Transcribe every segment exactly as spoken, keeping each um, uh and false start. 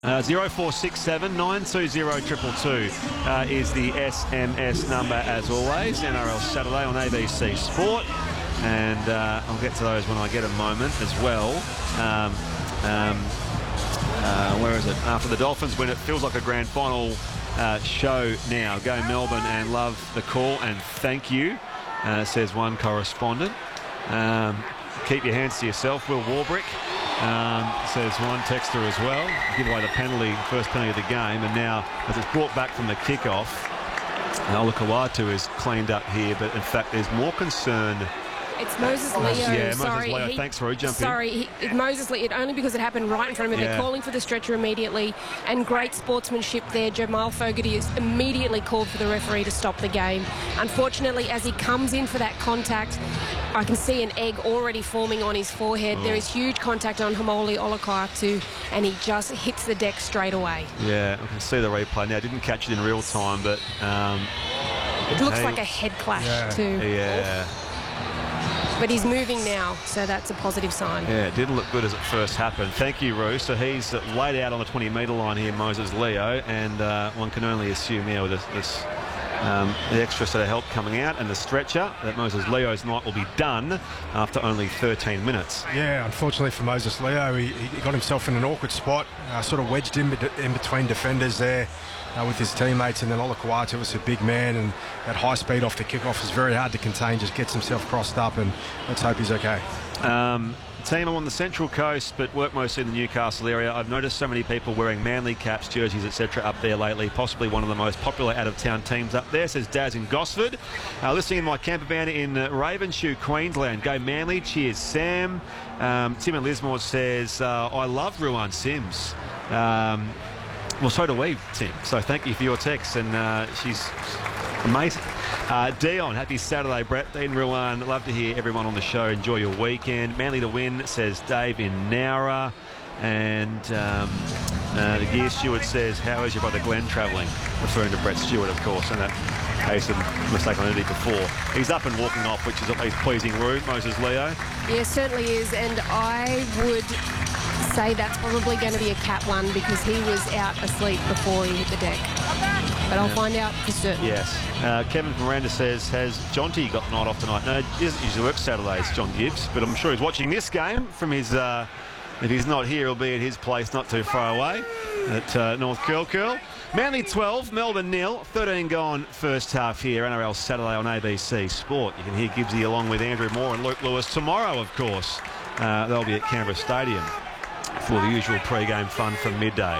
Uh, zero four six seven nine two zero two two two uh, is the S M S number as always. N R L Saturday on A B C Sport, and uh, I'll get to those when I get a moment as well. Um, um, uh, where is it? After the Dolphins win, it feels like a grand final uh, show now. Go Melbourne and love the call and thank you, uh, says one correspondent. Um, keep your hands to yourself, Will Warbrick. Um, says one texter as well. Give away the penalty, first penalty of the game, and now as it's brought back from the kickoff, Olakau'atu is cleaned up here, but in fact there's more concern. It's Moses Leo. Yeah, Moses sorry, Leo. he, Thanks, Roy. Jump sorry, in. Sorry, Moses Leo. Only because it happened right in front of him. Yeah. They're calling for the stretcher immediately, and great sportsmanship there. Jamal Fogarty has immediately called for the referee to stop the game. Unfortunately, as he comes in for that contact, I can see an egg already forming on his forehead. Oh. There is huge contact on Haumole Olakau'atu, and he just hits the deck straight away. Yeah, I can see the replay now. I didn't catch it in real time, but um, it looks hey, like a head clash yeah. too. Yeah. But he's moving now, so that's a positive sign. Yeah, it didn't look good as it first happened. Thank you, Roo. So he's laid out on the twenty metre line here, Moses Leo, and uh, one can only assume now with this, this um, the extra set of help coming out and the stretcher that Moses Leo's night will be done after only thirteen minutes. Yeah, unfortunately for Moses Leo, he, he got himself in an awkward spot, uh, sort of wedged in, in between defenders there. Uh, with his teammates, and then Olakau'atu was a big man, and that high speed off the kickoff is very hard to contain. Just gets himself crossed up, and let's hope he's okay. Um, team, I'm on the Central Coast, but work mostly in the Newcastle area. I've noticed so many people wearing Manly caps, jerseys, et cetera up there lately. Possibly one of the most popular out-of-town teams up there, says Daz in Gosford. Uh, listening in my camper van in uh, Ravenshoe, Queensland. Go Manly. Cheers, Sam. Um, Tim and Lismore says, uh, I love Ruan Sims. Um, Well, so do we, Tim. So thank you for your text, and uh, she's amazing. Uh, Dion, happy Saturday, Brett. Dean Ruan, love to hear everyone on the show. Enjoy your weekend. Manly to win, says Dave in Nowra. And um, uh, the Gear Steward says, how is your brother Glenn travelling? Referring to Brett Stewart, of course, and that case of mistake on identity before. He's up and walking off, which is at least pleasing, Roo, Moses Leo. Yeah, certainly is, and I would say that's probably going to be a cat one because he was out asleep before he hit the deck. But I'll yeah. find out for certain. Yes. Uh, Kevin from Miranda says, has Jonty got the night off tonight? No, he doesn't usually work Saturdays, John Gibbs, but I'm sure he's watching this game from his... Uh, if he's not here, he'll be at his place not too far away at uh, North Curl Curl. Manly twelve, Melbourne nil, thirteen gone first half here. N R L Saturday on A B C Sport. You can hear Gibbsy along with Andrew Moore and Luke Lewis tomorrow, of course. Uh, they'll be at Canberra Stadium for the usual pre-game fun from midday.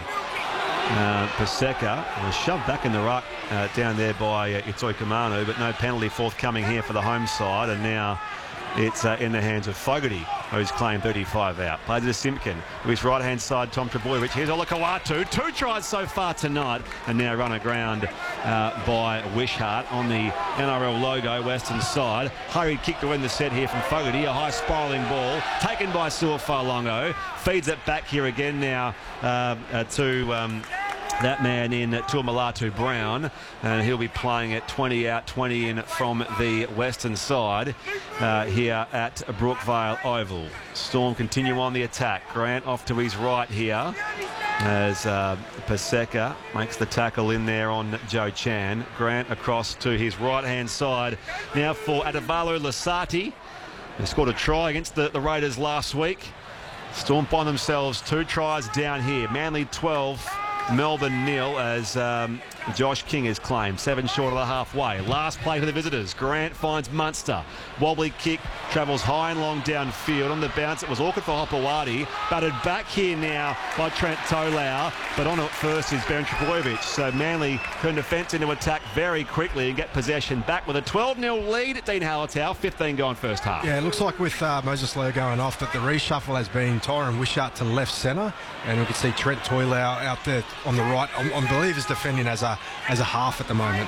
Uh, Paseka was shoved back in the ruck uh, down there by uh, Itoi Kamanu, but no penalty forthcoming here for the home side, and now it's uh, in the hands of Fogarty, who's claimed thirty-five out. Plays to Simpkin. With his right-hand side, Tom Trebojevic. Here's Olakau'atu. Two tries so far tonight, and now run aground uh, by Wishart on the N R L logo, western side. Hurried kick to win the set here from Fogarty. A high spiralling ball taken by Suafa'alongo. Feeds it back here again now uh, uh, to... Um, that man in Tuamalatu Brown, and he'll be playing at twenty out, twenty in from the western side uh, here at Brookvale Oval. Storm continue on the attack. Grant off to his right here as uh, Paseka makes the tackle in there on Joe Chan. Grant across to his right-hand side now for Adavalu Lasati, who scored a try against the, the Raiders last week. Storm find themselves two tries down here. Manly twelve, Melbourne nil, as um, Josh King has claimed. Seven short of the halfway. Last play for the visitors. Grant finds Munster. Wobbly kick, travels high and long downfield. On the bounce, it was awkward for Hopewadi. Batted back here now by Trent Tolau. But on it first is Beran Trebojevic. So Manly turn defence into attack very quickly and get possession back with a twelve nil lead at Dean Hallertau. fifteen gone first half. Yeah, it looks like with uh, Moses Leo going off that the reshuffle has been Tyron Wishart to left centre. And we can see Trent Tolau out there on the right. I, I believe is defending as a as a half at the moment.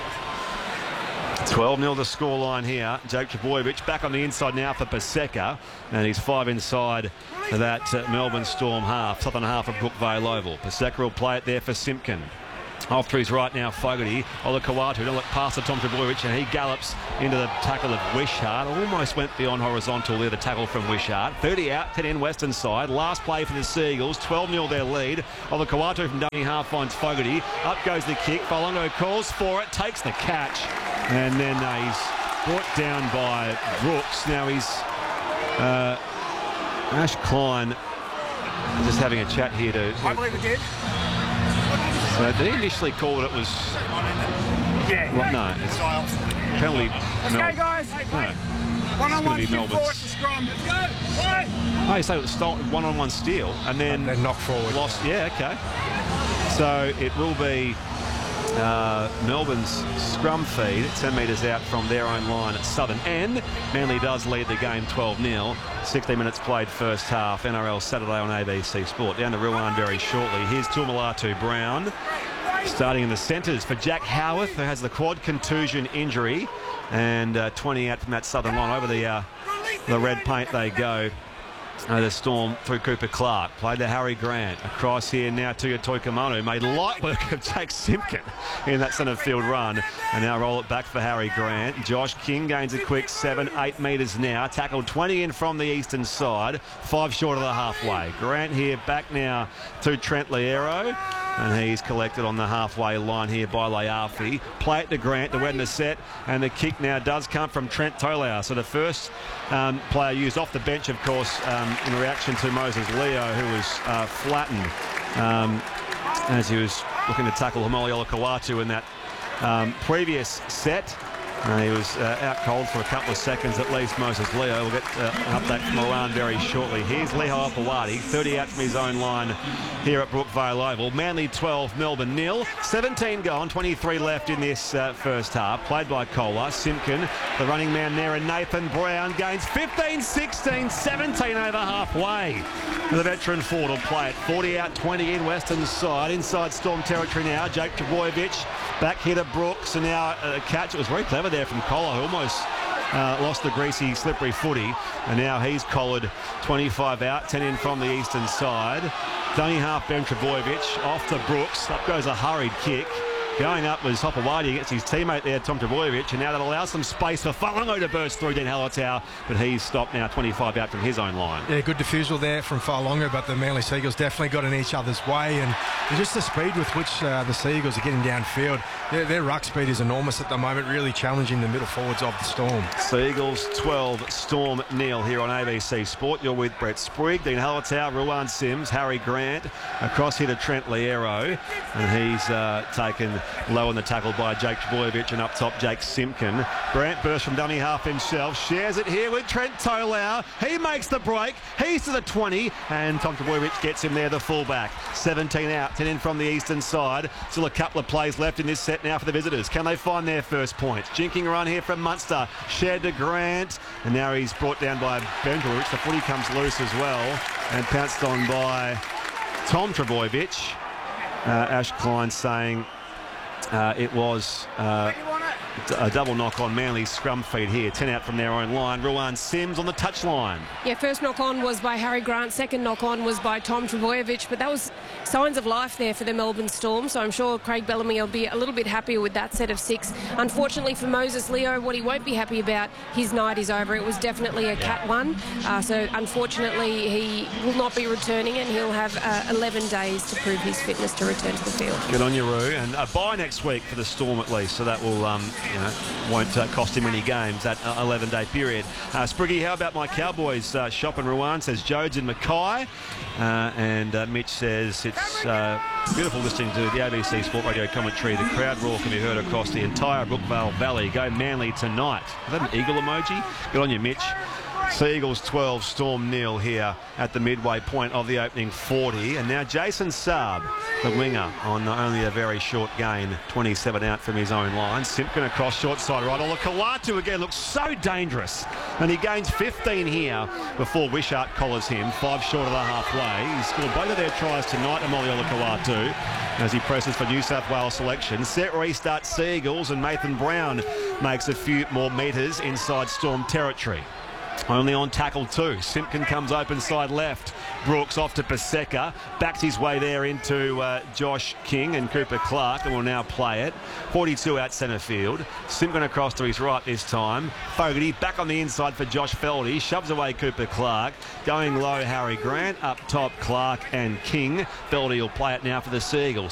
twelve nil the scoreline here. Jake Trebojevic back on the inside now for Paseka, and he's five inside that uh, Melbourne Storm half, southern half of Brookvale Oval. Paseka will play it there for Simpkin. Off to his right now, Fogarty. Olakau'atu, don't look past the Tom Trbojevic, and he gallops into the tackle of Wishart. Almost went beyond horizontal there, the tackle from Wishart. thirty out, ten in Western side. Last play for the Seagulls, twelve nil their lead. Olakau'atu from dummy half finds Fogarty. Up goes the kick. Falongo calls for it, takes the catch, and then uh, he's brought down by Brooks. Now he's uh, Ash Klein just having a chat here to... I believe it did. So they initially called it was... Yeah. Well, no, it's penalty. Let's Mel- go, guys. No. One-on-one It's gonna be steal Melbourne's. forward to scrum. Let's go. Right. Oh, you say it was stolen, one-on-one steal, and then And then knock forward. lost. Yeah, okay. So it will be uh, Melbourne's scrum feed, ten metres out from their own line at Southern. And Manly does lead the game twelve nil. sixteen minutes played first half. N R L Saturday on A B C Sport. Down to Ruan very shortly. Here's Tuamulatu Brown. Starting in the centres for Jack Howarth, who has the quad contusion injury. And uh, twenty out from that Southern line. Over the, uh, the red paint they go. Uh, the Storm through Cooper Clark. Played to Harry Grant. Across here now to Toikamanu. Made light work of Jake Simpkin in that centre field run. And now roll it back for Harry Grant. Josh King gains a quick seven, eight metres now. Tackled twenty in from the eastern side. Five short of the halfway. Grant here back now to Trent Liero. And he's collected on the halfway line here by Leafi. Play it to Grant to win the set. And the kick now does come from Trent Tolau. So the first um, player used off the bench, of course, um, in reaction to Moses Leo, who was uh, flattened um, as he was looking to tackle Hamoli Olakau'atu in that um, previous set. Uh, he was uh, out cold for a couple of seconds at least, Moses Leo. We'll get uh, an update from Moran very shortly. Here's Leho Opawati, thirty out from his own line here at Brookvale Oval. Manly twelve, Melbourne nil. seventeen gone, twenty-three left in this uh, first half. Played by Kohler. Simpkin, the running man there, and Nathan Brown gains fifteen, sixteen, seventeen over halfway. The veteran Ford will play it. forty out, twenty in Western side. Inside Storm territory now. Jake Trbojevic back here to Brooks, and now a catch. It was very clever there from Collar, who almost uh, lost the greasy, slippery footy. And now he's collared. twenty-five out, ten in from the eastern side. Dummy half Ben Trbojevic off to Brooks. Up goes a hurried kick. Going up was Hopewadi against his teammate there, Tom Trbojevic, and now that allows some space for Falongo to burst through Dean Hallertau, but he's stopped now, twenty-five out from his own line. Yeah, good defusal there from Falongo, but the Manly Seagulls definitely got in each other's way, and just the speed with which uh, the Seagulls are getting downfield. Their, their ruck speed is enormous at the moment, really challenging the middle forwards of the Storm. Seagulls twelve, Storm nil here on A B C Sport. You're with Brett Sprigg, Dean Hallertau, Ruan Sims, Harry Grant, across here to Trent Liero, and he's uh, taken low on the tackle by Jake Trbojevic, and up top Jake Simpkin. Grant bursts from dummy half himself, shares it here with Trent Tolau. He makes the break, he's to the twenty, and Tom Trbojevic gets him there, the fullback. seventeen out, ten in from the eastern side. Still a couple of plays left in this set now for the visitors. Can they find their first point? Jinking run here from Munster, shared to Grant, and now he's brought down by Benjamin. The footy comes loose as well, and pounced on by Tom Trbojevic. Uh, Ash Klein saying Uh, it was uh, a double knock on Manly's scrum feed here. ten out from their own line. Ruan Sims on the touchline. Yeah, first knock on was by Harry Grant, second knock on was by Tom Trbojevic, but that was signs of life there for the Melbourne Storm, so I'm sure Craig Bellamy will be a little bit happier with that set of six. Unfortunately for Moses Leo, what he won't be happy about, his night is over. It was definitely a cat one, uh, so unfortunately he will not be returning, and he'll have uh, eleven days to prove his fitness to return to the field. Good on you, Roo. And a bye next week for the Storm at least, so that will, um, you know, won't uh, cost him any games, that uh, eleven-day period. Uh, Spriggy, how about my Cowboys uh, shop in Ruan? Says Jodes and Mackay. Uh, and uh, Mitch says it's uh, beautiful listening to the A B C Sport Radio commentary. The crowd roar can be heard across the entire Brookvale Valley. Go Manly tonight. Is that an eagle emoji? Good on you, Mitch. Seagulls twelve, Storm nil here at the midway point of the opening forty. And now Jason Saab, the winger, on only a very short gain, twenty-seven out from his own line. Simpkin across short side right. Olakau'atu again looks so dangerous. And he gains fifteen here before Wishart collars him, five short of the halfway. He scored both of their tries tonight, Amoli Olakau'atu, as he presses for New South Wales selection. Set restart Seagulls, and Nathan Brown makes a few more metres inside Storm territory. Only on tackle two. Simpkin comes open side left. Brooks off to Paseka. Backs his way there into uh, Josh King and Cooper Clark, and will now play it. forty-two out centre field. Simpkin across to his right this time. Fogarty back on the inside for Josh Feldy. Shoves away Cooper Clark. Going low, Harry Grant. Up top, Clark and King. Feldy will play it now for the Seagulls.